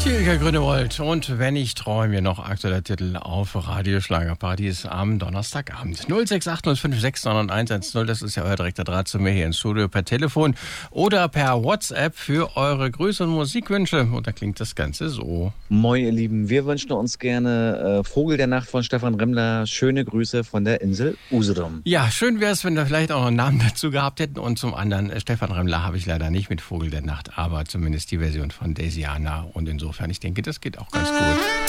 Tilke Grünewold und Wenn ich träume, noch aktueller Titel auf Radio Schlagerparadies am Donnerstagabend. 06805699110, das ist ja euer direkter Draht zu mir hier ins Studio per Telefon oder per WhatsApp für eure Grüße und Musikwünsche. Und da klingt das Ganze so. Moin ihr Lieben, wir wünschen uns gerne Vogel der Nacht von Stefan Remmler. Schöne Grüße von der Insel Usedom. Ja, schön wäre es, wenn wir vielleicht auch noch einen Namen dazu gehabt hätten. Und zum anderen, Stefan Remmler habe ich leider nicht mit Vogel der Nacht, aber zumindest die Version von Daisiana. Und insofern, ich denke, das geht auch ganz gut.